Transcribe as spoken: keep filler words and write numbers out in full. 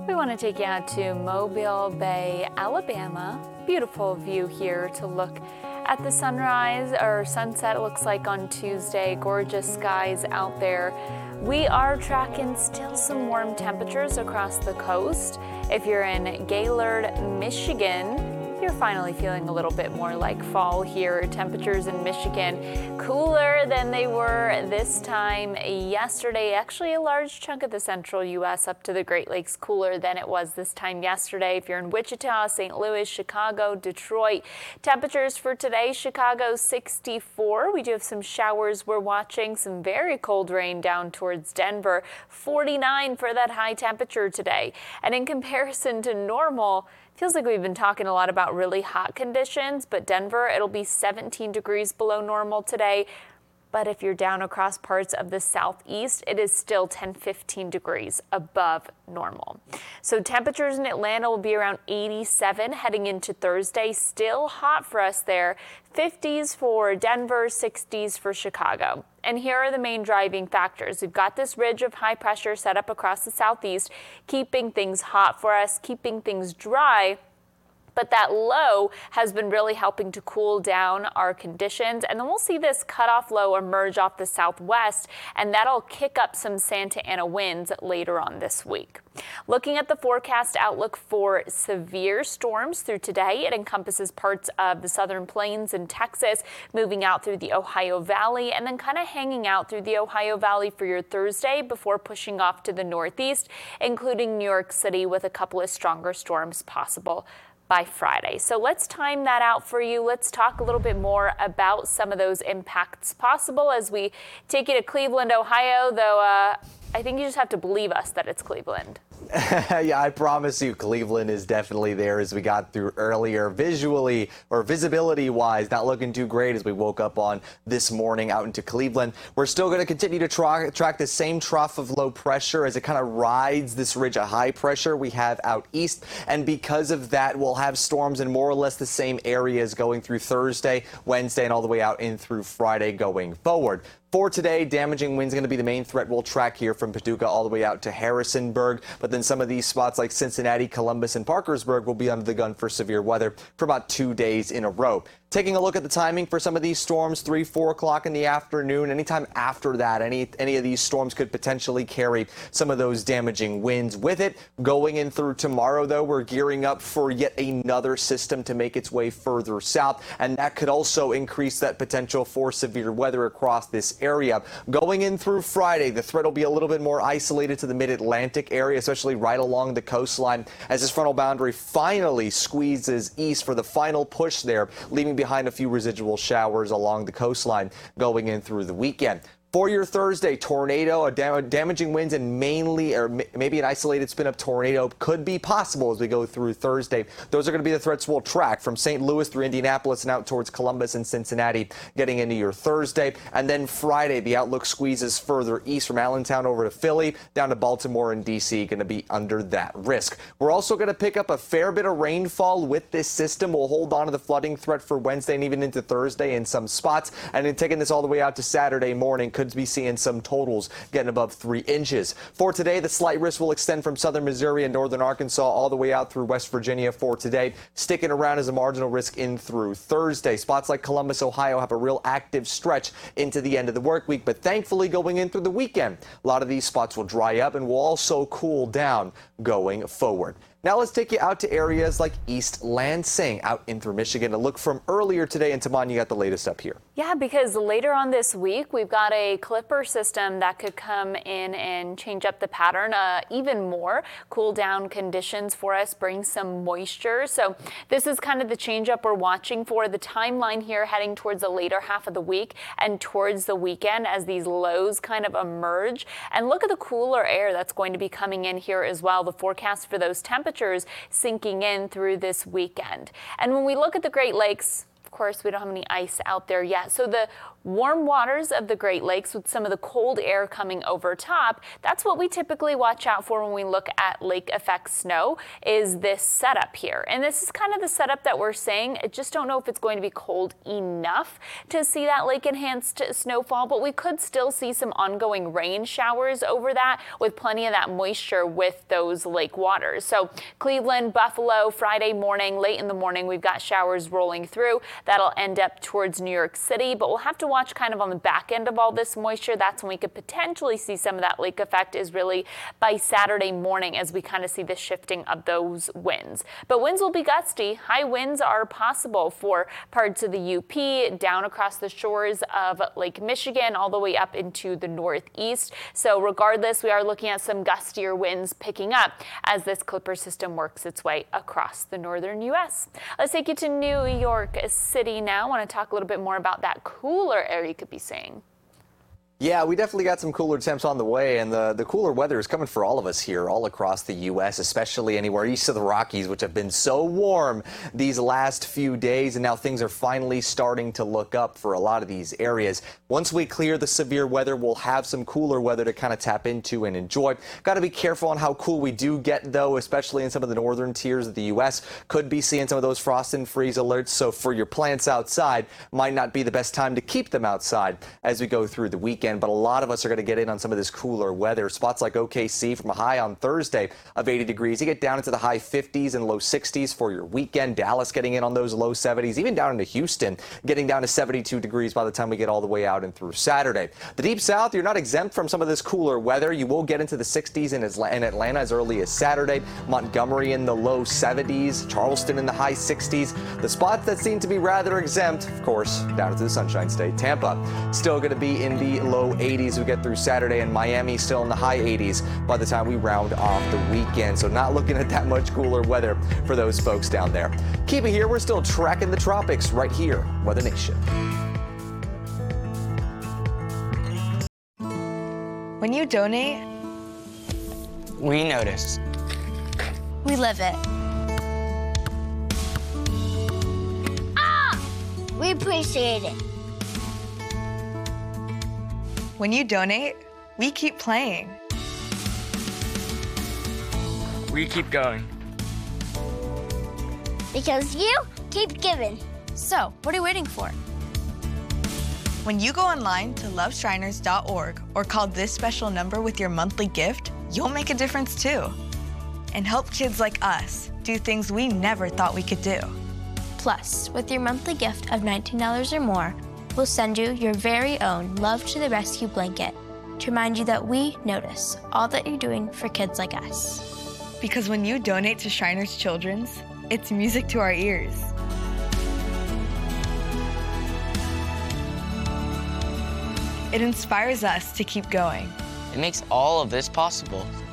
We want to take you out to Mobile Bay, Alabama. Beautiful view here to look at the sunrise or sunset, it looks like on Tuesday. Gorgeous skies out there. We are tracking still some warm temperatures across the coast. If you're in Gaylord, Michigan, you're finally feeling a little bit more like fall here. Temperatures in Michigan cooler than they were this time yesterday. Actually, a large chunk of the central U S up to the Great Lakes cooler than it was this time yesterday. If you're in Wichita, Saint Louis, Chicago, Detroit, temperatures for today, Chicago sixty-four. We do have some showers we're watching, some very cold rain down towards Denver, forty-nine for that high temperature today. And in comparison to normal, feels like we've been talking a lot about really hot conditions, but Denver, it'll be seventeen degrees below normal today. But if you're down across parts of the southeast, it is still ten, fifteen degrees above normal. So temperatures in Atlanta will be around eighty-seven heading into Thursday. Still hot for us there. fifties for Denver, sixties for Chicago. And here are the main driving factors. We've got this ridge of high pressure set up across the southeast, keeping things hot for us, keeping things dry. But that low has been really helping to cool down our conditions. And then we'll see this cutoff low emerge off the southwest, and that'll kick up some Santa Ana winds later on this week. Looking at the forecast outlook for severe storms through today, it encompasses parts of the southern plains in Texas, moving out through the Ohio Valley, and then kind of hanging out through the Ohio Valley for your Thursday before pushing off to the northeast, including New York City with a couple of stronger storms possible by Friday. So let's time that out for you. Let's talk a little bit more about some of those impacts possible as we take you to Cleveland, Ohio, though uh, I think you just have to believe us that it's Cleveland. Yeah, I promise you, Cleveland is definitely there as we got through earlier. Visually or visibility wise, not looking too great as we woke up on this morning out into Cleveland. We're still going to continue to tra track the same trough of low pressure as it kind of rides this ridge of high pressure we have out east. And because of that, we'll have storms in more or less the same areas going through Thursday, Wednesday, and all the way out in through Friday going forward. For today, damaging winds going to be the main threat we'll track here from Paducah all the way out to Harrisonburg. But then some of these spots like Cincinnati, Columbus, and Parkersburg will be under the gun for severe weather for about two days in a row. Taking a look at the timing for some of these storms, three, four o'clock in the afternoon. Anytime after that, any any of these storms could potentially carry some of those damaging winds with it. Going in through tomorrow, though, we're gearing up for yet another system to make its way further south, and that could also increase that potential for severe weather across this area. Going in through Friday, the threat will be a little bit more isolated to the mid-Atlantic area, especially right along the coastline, as this frontal boundary finally squeezes east for the final push there, leaving behind a few residual showers along the coastline going in through the weekend. For your Thursday, tornado, a dam damaging winds, and mainly, or maybe an isolated spin-up tornado could be possible as we go through Thursday. Those are going to be the threats we'll track from Saint Louis through Indianapolis and out towards Columbus and Cincinnati getting into your Thursday. And then Friday, the outlook squeezes further east from Allentown over to Philly, down to Baltimore and D C, going to be under that risk. We're also going to pick up a fair bit of rainfall with this system. We'll hold on to the flooding threat for Wednesday and even into Thursday in some spots. And then taking this all the way out to Saturday morning, could be seeing some totals getting above three inches. For today, the slight risk will extend from southern Missouri and northern Arkansas all the way out through West Virginia for today, sticking around as a marginal risk in through Thursday. Spots like Columbus, Ohio have a real active stretch into the end of the work week, but thankfully going in through the weekend, a lot of these spots will dry up and will also cool down going forward. Now let's take you out to areas like East Lansing, out in through Michigan. A look from earlier today, and Taman, you got the latest up here. Yeah, because later on this week, we've got a clipper system that could come in and change up the pattern uh, even more. Cool down conditions for us, bring some moisture. So this is kind of the change up we're watching for. The timeline here heading towards the later half of the week and towards the weekend as these lows kind of emerge. And look at the cooler air that's going to be coming in here as well. The forecast for those temperatures sinking in through this weekend. And when we look at the Great Lakes, Of course, we don't have any ice out there yet. So the warm waters of the Great Lakes with some of the cold air coming over top, that's what we typically watch out for when we look at lake effect snow, is this setup here. And this is kind of the setup that we're saying. I just don't know if it's going to be cold enough to see that lake enhanced snowfall, but we could still see some ongoing rain showers over that with plenty of that moisture with those lake waters. So Cleveland, Buffalo, Friday morning, late in the morning, we've got showers rolling through. That'll end up towards New York City, but we'll have to watch kind of on the back end of all this moisture. That's when we could potentially see some of that lake effect, is really by Saturday morning as we kind of see the shifting of those winds. But winds will be gusty. High winds are possible for parts of the U P, down across the shores of Lake Michigan, all the way up into the northeast. So regardless, we are looking at some gustier winds picking up as this Clipper system works its way across the northern U S. Let's take you to New York City now. I want to talk a little bit more about that cooler air you could be seeing. Yeah, we definitely got some cooler temps on the way, and the, the cooler weather is coming for all of us here, all across the U S, especially anywhere east of the Rockies, which have been so warm these last few days, and now things are finally starting to look up for a lot of these areas. Once we clear the severe weather, we'll have some cooler weather to kind of tap into and enjoy. Got to be careful on how cool we do get, though, especially in some of the northern tiers of the U S. Could be seeing some of those frost and freeze alerts, so for your plants outside, might not be the best time to keep them outside as we go through the weekend. But a lot of us are going to get in on some of this cooler weather. Spots like O K C from a high on Thursday of eighty degrees. You get down into the high fifties and low sixties for your weekend. Dallas getting in on those low seventies, even down into Houston, getting down to seventy-two degrees by the time we get all the way out and through Saturday. The Deep South, you're not exempt from some of this cooler weather. You will get into the sixties in Atlanta as early as Saturday. Montgomery in the low seventies. Charleston in the high sixties. The spots that seem to be rather exempt, of course, down into the Sunshine State. Tampa still going to be in the low eighties we get through Saturday, and Miami still in the high eighties by the time we round off the weekend. So not looking at that much cooler weather for those folks down there. Keep it here. We're still tracking the tropics right here, Weather Nation. When you donate, we notice. We live it. Ah! We appreciate it. When you donate, we keep playing. We keep going. Because you keep giving. So, what are you waiting for? When you go online to love shriners dot org or call this special number with your monthly gift, you'll make a difference too. And help kids like us do things we never thought we could do. Plus, with your monthly gift of nineteen dollars or more, we'll send you your very own Love to the Rescue blanket to remind you that we notice all that you're doing for kids like us. Because when you donate to Shriners Children's, it's music to our ears. It inspires us to keep going. It makes all of this possible.